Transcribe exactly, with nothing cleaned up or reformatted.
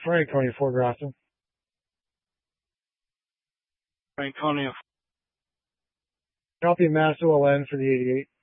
Franconia, Fort Grafton. Franconia. Copy Mass O L N for the eighty-eight.